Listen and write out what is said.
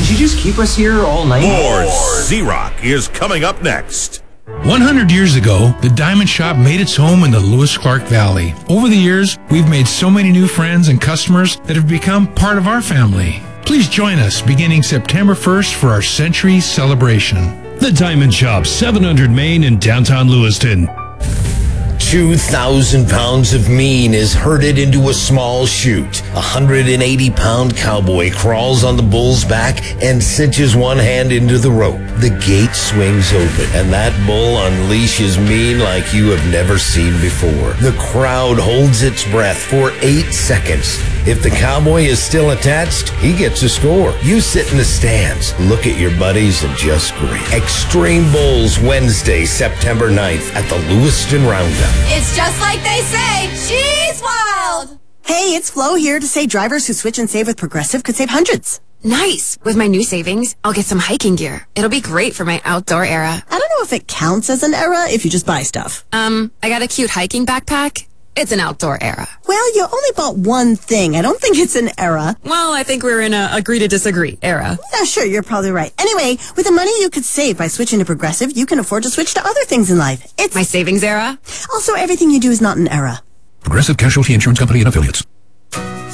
you just keep us here all night? More Z-Rock is coming up next. 100 years ago, the Diamond Shop made its home in the Lewis-Clark Valley. Over the years, we've made so many new friends and customers that have become part of our family. Please join us beginning September 1st for our century celebration. The Diamond Shop, 700 Main in downtown Lewiston. 2,000 pounds of mean is herded into a small chute. A 180-pound cowboy crawls on the bull's back and cinches one hand into the rope. The gate swings open, and that bull unleashes mean like you have never seen before. The crowd holds its breath for 8 seconds. If the cowboy is still attached, he gets a score. You sit in the stands, look at your buddies, and just grin. Extreme Bulls, Wednesday, September 9th at the Lewiston Roundup. It's just like they say, she's wild! Hey, it's Flo here to say drivers who switch and save with Progressive could save hundreds. Nice! With my new savings, I'll get some hiking gear. It'll be great for my outdoor era. I don't know if it counts as an era if you just buy stuff. I got a cute hiking backpack. It's an outdoor era. Well, you only bought one thing. I don't think it's an era. Well, I think we're in a agree to disagree era. Yeah, sure, you're probably right. Anyway, with the money you could save by switching to Progressive, you can afford to switch to other things in life. It's my savings era. Also, everything you do is not an era. Progressive Casualty Insurance Company and Affiliates.